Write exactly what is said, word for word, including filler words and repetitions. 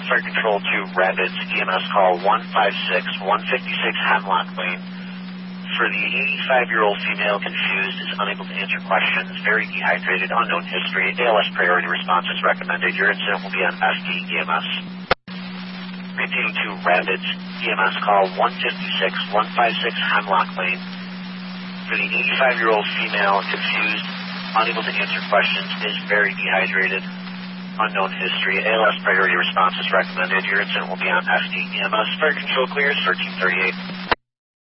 Fire Control to Rapids, E M S call one five six one five six Hemlock Lane. For the eighty-five-year-old female confused, is unable to answer questions, very dehydrated, unknown history, A L S priority response is recommended. Your incident will be on S D E M S. Repeating to Rapids, E M S call one five six one five six Hemlock Lane. For the eighty-five-year-old female confused, unable to answer questions, is very dehydrated, unknown history, A L S priority response is recommended. Your incident will be on S D E M S. Fire Control clears thirteen thirty-eight.